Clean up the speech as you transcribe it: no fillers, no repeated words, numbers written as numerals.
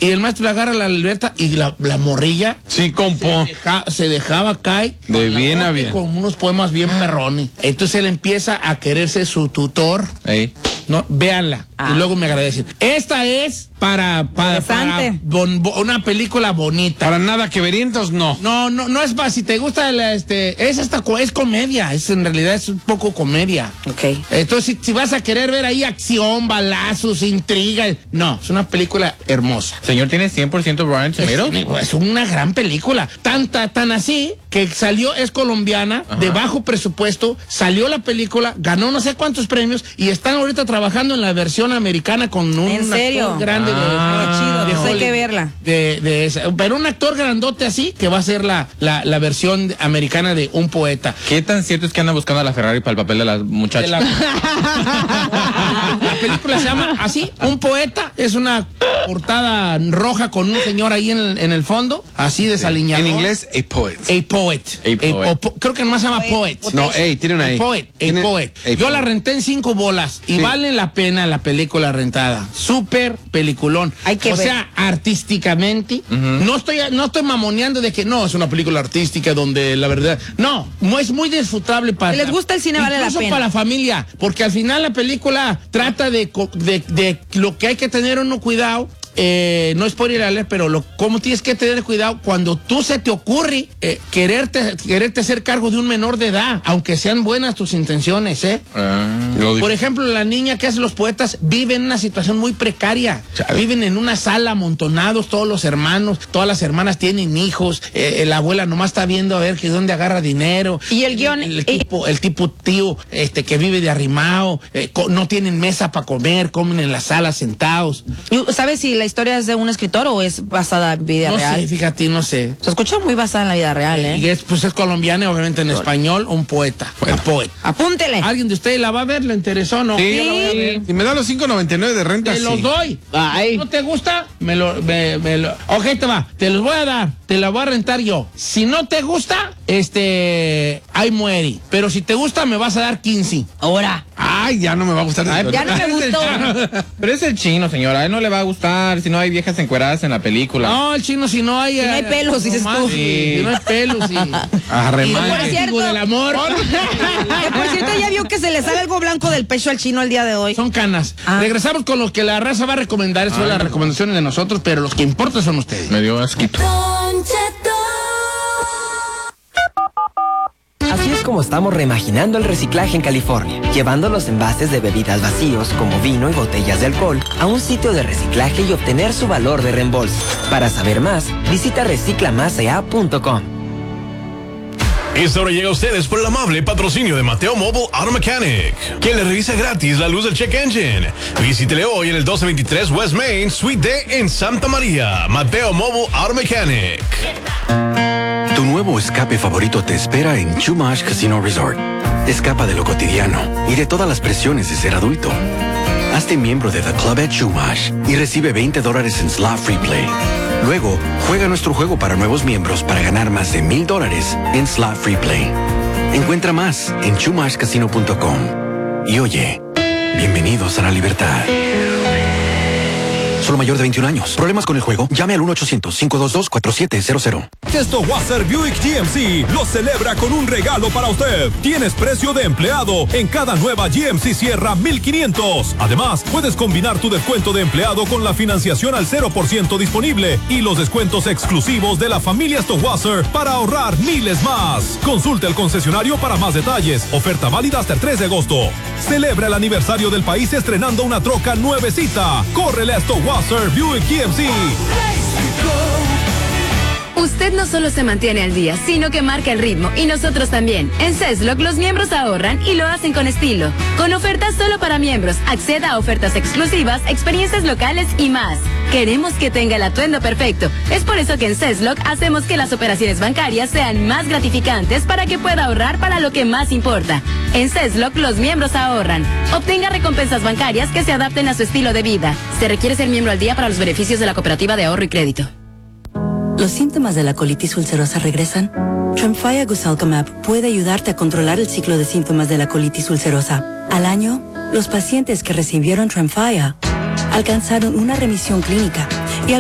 Y el maestro le agarra la libreta y la morrilla. Sí, compo. Se dejaba caer. De bien a bien. Con unos poemas bien perrones. Entonces él empieza a quererse su tutor. Ey. No, véanla. Y luego me agradecen. Esta es para una película bonita. Para nada que verientos, no. No es para, si te gusta es comedia, en realidad es un poco comedia. Ok. Entonces, si vas a querer ver ahí acción, balazos, intriga, no, es una película hermosa. Señor, ¿tiene 100% Rotten Tomatoes? Es una gran película. Tan así que salió, es colombiana, de bajo presupuesto, salió la película, ganó no sé cuántos premios y están ahorita trabajando en la versión americana con un actor grande chido, hay que verla. Pero un actor grandote así que va a ser la versión americana de Un poeta. ¿Qué tan cierto es que andan buscando a la Ferrari para el papel de las muchachas? La película se llama así, Un poeta, es una portada roja con un señor ahí en el fondo, así desaliñado. En inglés, a poet. A poet. Creo que nomás se llama poet. No, tiene una A. Poet. Yo la renté en 5 bolas y vale la pena la película rentada. Súper peliculón. O sea, artísticamente, no estoy mamoneando de que no, es una película artística donde la verdad, no es muy disfrutable para... Si les gusta el cine vale la pena. Incluso para la familia, porque al final la película trata de lo que hay que tener uno cuidado. No es por ir a leer, pero cómo tienes que tener cuidado cuando tú se te ocurre quererte hacer cargo de un menor de edad, aunque sean buenas tus intenciones, Por ejemplo, la niña que hace Los poetas vive en una situación muy precaria. Viven en una sala amontonados todos los hermanos, todas las hermanas tienen hijos, la abuela nomás está viendo a ver que dónde agarra dinero. Y el guión... El tipo tío que vive de arrimado, no tienen mesa para comer, comen en la sala sentados. ¿Sabes si la historia es de un escritor o es basada en vida real? No sé, fíjate, no sé. Se escucha muy basada en la vida real, Y es colombiana y obviamente en español, Un poeta. Bueno. Poet. Apúntele. ¿Alguien de ustedes la va a ver? ¿Le interesó o no? Sí, la voy a ver. Si me da los $5.99 de renta, Te los doy. Ay. ¿No te gusta? Ok, te va. Te los voy a dar. Te la voy a rentar yo. Si no te gusta, ahí muere. Pero si te gusta, me vas a dar 15. Ahora. Ay, ya no me va a gustar. Ya no me gustó. Pero es el chino, señora. A él no le va a gustar si no hay viejas encueradas en la película. No, el chino, si no hay... Si no hay pelos, dices tú. Si no hay pelos, sí. Arremán. Del amor. Que por cierto, ya vio que se le sale algo blanco del pecho al chino el día de hoy. Son canas. Regresamos con lo que la raza va a recomendar. Eso es las recomendaciones de nosotros, pero los que importan son ustedes. Me dio asquito. Así es como estamos reimaginando el reciclaje en California, llevando los envases de bebidas vacíos, como vino y botellas de alcohol, a un sitio de reciclaje y obtener su valor de reembolso. Para saber más, visita reciclamasea.com. Esta hora llega a ustedes por el amable patrocinio de Mateo Mobile Auto Mechanic, quien le revisa gratis la luz del check engine. Visítele hoy en el 1223 West Main, Suite D en Santa María. Mateo Mobile Auto Mechanic. Tu nuevo escape favorito te espera en Chumash Casino Resort. Escapa de lo cotidiano y de todas las presiones de ser adulto. Hazte miembro de The Club at Chumash y recibe $20 en Slot Free Play. Luego, juega nuestro juego para nuevos miembros para ganar más de $1,000 en Slot Free Play. Encuentra más en chumashcasino.com. Y oye, bienvenidos a la libertad. Solo mayor de 21 años. ¿Problemas con el juego? Llame al 1-800-522-4700. Stowasser Buick GMC lo celebra con un regalo para usted. Tienes precio de empleado en cada nueva GMC Sierra 1500. Además, puedes combinar tu descuento de empleado con la financiación al 0% disponible y los descuentos exclusivos de la familia Stowasser para ahorrar miles más. Consulte el concesionario para más detalles. Oferta válida hasta el 3 de agosto. Celebra el aniversario del país estrenando una troca nuevecita. Córrele a Stowasser Buick GMC. Usted no solo se mantiene al día, sino que marca el ritmo, y nosotros también. En CESLOC los miembros ahorran y lo hacen con estilo. Con ofertas solo para miembros, acceda a ofertas exclusivas, experiencias locales y más. Queremos que tenga el atuendo perfecto. Es por eso que en CESLOC hacemos que las operaciones bancarias sean más gratificantes para que pueda ahorrar para lo que más importa. En CESLOC los miembros ahorran. Obtenga recompensas bancarias que se adapten a su estilo de vida. Se requiere ser miembro al día para los beneficios de la Cooperativa de Ahorro y Crédito. ¿Los síntomas de la colitis ulcerosa regresan? Tremfya Gusalcamab puede ayudarte a controlar el ciclo de síntomas de la colitis ulcerosa. Al año, los pacientes que recibieron Tremfya alcanzaron una remisión clínica